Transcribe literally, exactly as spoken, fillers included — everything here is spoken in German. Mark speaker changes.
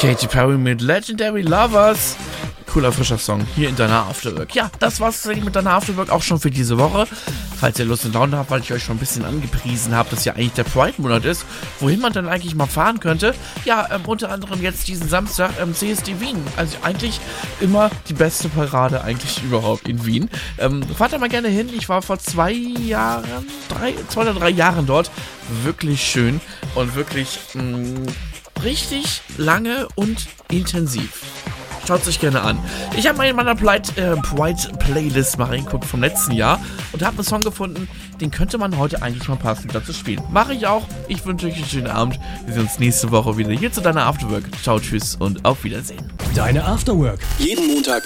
Speaker 1: Katy Perry mit Legendary Lovers. Cooler, frischer Song hier in deiner Afterwork. Ja, das war's mit deiner Afterwork auch schon für diese Woche. Falls ihr Lust und Laune habt, weil ich euch schon ein bisschen angepriesen habe, dass ja eigentlich der Pride-Monat ist, wohin man dann eigentlich mal fahren könnte. Ja, ähm, unter anderem jetzt diesen Samstag ähm, C S D Wien. Also eigentlich immer die beste Parade eigentlich überhaupt in Wien. Ähm, fahrt da mal gerne hin. Ich war vor zwei Jahren, drei, zwei oder drei Jahren dort. Wirklich schön und wirklich mh, richtig lange und intensiv. Schaut es euch gerne an. Ich habe mal in meiner Pride, äh, Pride Playlist mal reingeguckt vom letzten Jahr und habe einen Song gefunden, den könnte man heute eigentlich mal passend dazu spielen. Mache ich auch. Ich wünsche euch einen schönen Abend. Wir sehen uns nächste Woche wieder hier zu deiner Afterwork. Ciao, tschüss und auf Wiedersehen.
Speaker 2: Deine Afterwork.
Speaker 3: Jeden Montag